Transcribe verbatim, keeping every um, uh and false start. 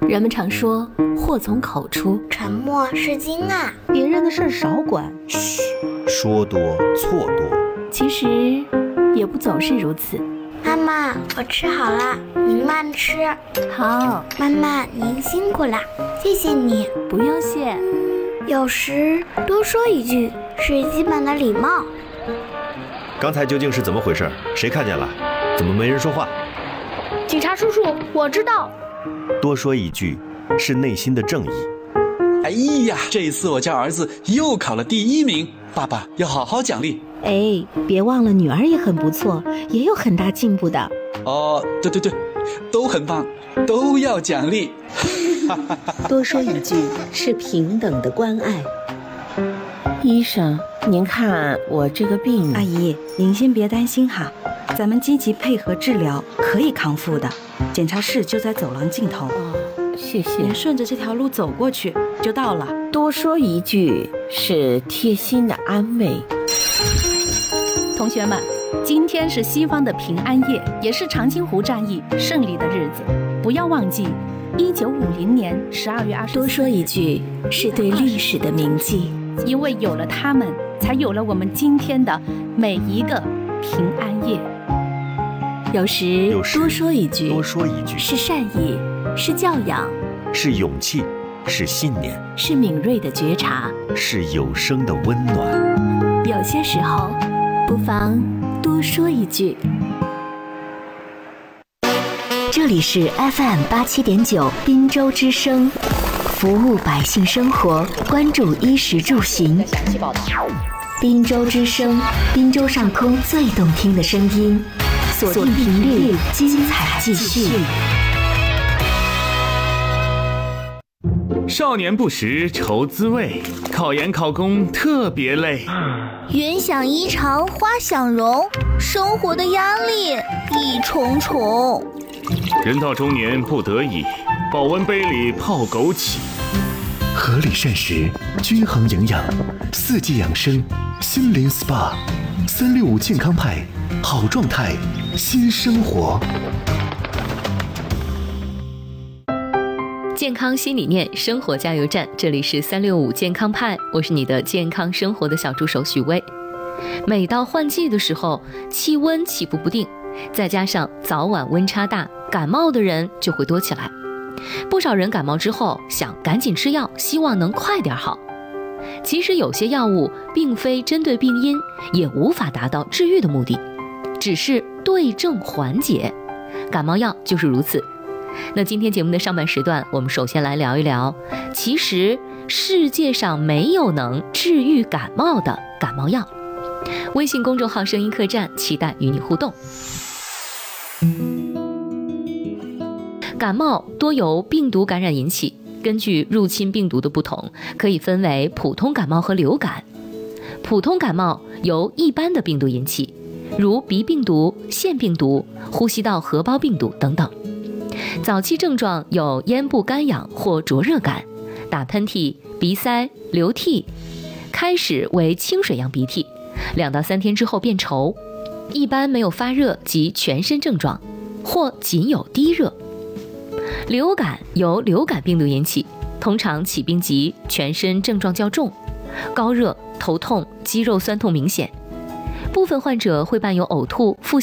人们常说祸从口出， 沉默是金啊， 别人的事少管。 嘘，说多错多。 其实也不总是如此。 妈妈，我吃好了，您慢吃。 好， 妈妈您辛苦了，谢谢你。 不用谢。 有时多说一句是基本的礼貌。 刚才究竟是怎么回事？谁看见了？怎么没人说话？ 警察叔叔，我知道。 多说一句是内心的正义。 哎呀，这一次我家儿子又考了第一名，爸爸要好好奖励。 哎，别忘了女儿也很不错，也有很大进步的。 哦，对对对，都很棒，都要奖励。 多说一句是平等的关爱。 医生，您看我这个病…… 阿姨，您先别担心哈，咱们积极配合治疗，可以康复的。检查室就在走廊尽头。 哦，谢谢。 您顺着这条路走过去就到了。 多说一句是贴心的安慰。 同学们，今天是西方的平安夜，也是长津湖战役胜利的日子。不要忘记，一九五零年十二月二十四日。 多说一句是对历史的铭记， 因为有了他们，才有了我们今天的每一个平安夜。 有时多说一句， 多说一句是善意，是教养， 是勇气，是信念， 是敏锐的觉察， 是有声的温暖。 有些时候，不妨多说一句。这里是 F M 八七点九滨州之声，服务百姓生活，关注衣食住行。滨州之声，滨州上空最动听的声音。锁定频率，精彩继续。 少年不识愁滋味，考研考公特别累。 云想衣裳花想容，生活的压力一重重。 人到中年不得已，保温杯里泡枸杞。 合理膳食，均衡营养，四季养生，心灵 S P A， 三六五健康派，好状态，新生活。 健康新理念，生活加油站，这里是三六五健康派，我是你的健康生活的小助手许巍。每到换季的时候，气温起伏不定，再加上早晚温差大，感冒的人就会多起来。不少人感冒之后想赶紧吃药，希望能快点好。其实有些药物并非针对病因，也无法达到治愈的目的，只是对症缓解。感冒药就是如此。那今天节目的上半时段，我们首先来聊一聊，其实世界上没有能治愈感冒的感冒药。微信公众号声音客栈期待与你互动。感冒多由病毒感染引起，根据入侵病毒的不同，可以分为普通感冒和流感。普通感冒由一般的病毒引起，如鼻病毒、腺病毒、呼吸道合胞病毒等等。早期症状有咽部干痒或灼热感、打喷嚏、鼻塞、流涕，开始为清水样鼻涕，两到三天之后变稠，一般没有发热及全身症状，或仅有低热。流感由流感病毒引起，通常起病急，全身症状较重，高热、头痛、肌肉酸痛明显，部分患者会伴有呕吐、腹